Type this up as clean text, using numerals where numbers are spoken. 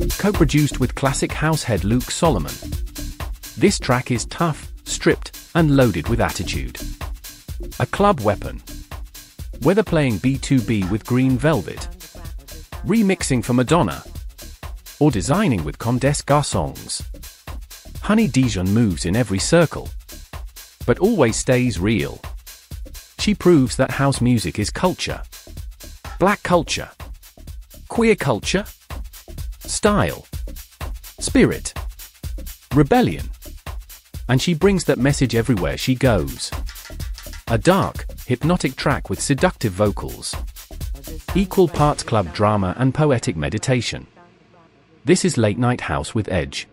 Co-produced with classic house head Luke Solomon. This track is tough, stripped, and loaded with attitude. A club weapon. Whether playing B2B with Green Velvet, remixing for Madonna, or designing with Comme des Garçons, Honey Dijon moves in every circle, but always stays real. She proves that house music is culture. Black culture. Queer culture. Style. Spirit. Rebellion. And she brings that message everywhere she goes. A dark, hypnotic track with seductive vocals. Equal parts club drama and poetic meditation. This is Late Night House with Edge.